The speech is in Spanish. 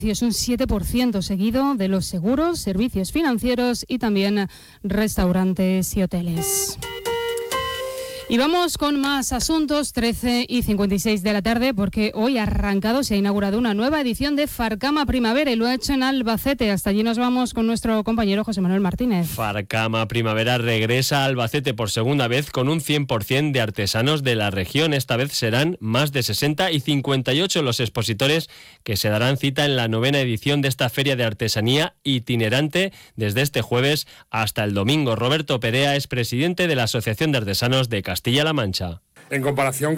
Es un 7%, seguido de los seguros, servicios financieros y también restaurantes y hoteles. Y vamos con más asuntos, 13:56 de la tarde, porque hoy ha arrancado, se ha inaugurado una nueva edición de Farcama Primavera y lo ha hecho en Albacete. Hasta allí nos vamos con nuestro compañero José Manuel Martínez. Farcama Primavera regresa a Albacete por segunda vez con un 100% de artesanos de la región. Esta vez serán más de 60 y 58 los expositores que se darán cita en la 9ª edición de esta feria de artesanía itinerante desde este jueves hasta el domingo. Roberto Perea es presidente de la Asociación de Artesanos de Castilla-La Mancha. En comparación